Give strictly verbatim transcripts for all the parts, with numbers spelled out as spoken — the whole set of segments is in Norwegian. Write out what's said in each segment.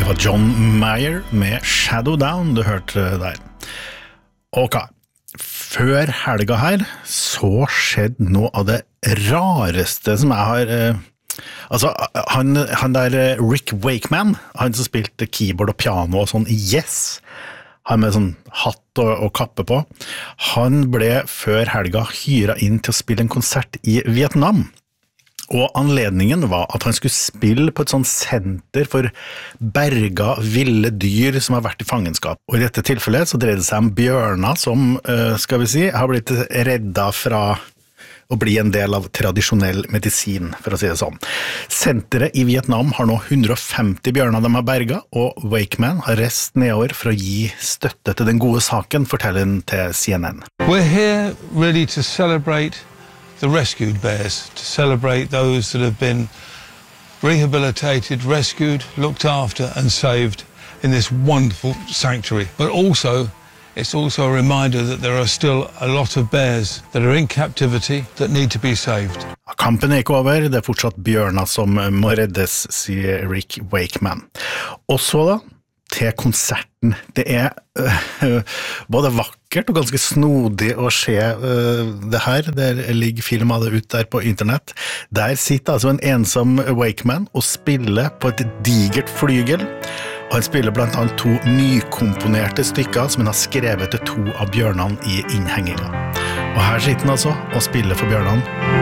Det var John Mayer med Shadow Down du hørte der. Ok, før helga her så skjedde noe av det rareste som jeg har eh, altså han, han der Rick Wakeman, han som spilte keyboard og piano og sånn i Yes, han med sånn hatt og, og kappe på, han ble før helga hyret inn til å spille en konsert i Vietnam. Og anledningen var at han skulle spille på et sånt senter for berga ville dyr som har vært i fangenskap. Og i dette tilfellet så dreide det seg om bjørner som, skal vi si, har blitt redda fra å bli en del av tradisjonell medisin, for å si det sånn. Senteret i Vietnam har nå hundre og femti bjørner de har berga, og Wakeman har reist nedover for å gi støtte til den gode saken, forteller han til C N N. We're here really to celebrate the rescued bears, to celebrate those that have been rehabilitated, rescued, looked after and saved in this wonderful sanctuary. But also, it's also a reminder that there are still a lot of bears that are in captivity that need to be saved. Kampen er ikke over, det er fortsatt bjørner som må reddes, sier Rick Wakeman. Og så da, til konserten. Det er uh, både vakkert og ganske snodig å se uh, det her. Det ligger film av det ut der på internett. Der sitter altså en ensom Wakeman og spiller på et digert flygel. Han spiller blant annet to nykomponerte stykker som han har skrevet til to av bjørnene i innhenginga. Og her sitter han altså og spiller for bjørnene.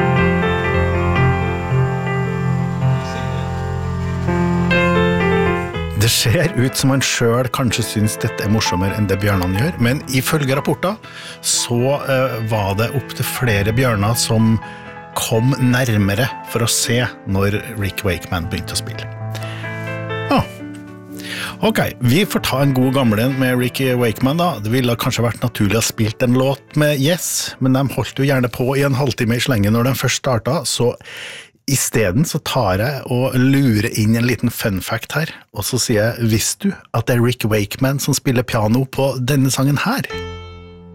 Det ser ut som han selv kanskje synes dette er morsommere enn det bjørnene gjør, men ifølge rapporter så uh, var det opp til flere bjørner som kom nærmere for å se når Rick Wakeman begynte å spille. Ja. Ok, vi får ta en god gamle med Rick Wakeman da. Det ville kanskje vært naturlig å ha spilt en låt med Yes, men de holdt jo gjerne på i en halvtime i slengen når de først startet, så i stedet så tar jeg og lurer inn en liten fun fact her, og så sier jeg, visste du at det er Rick Wakeman som spiller piano på denne sangen her?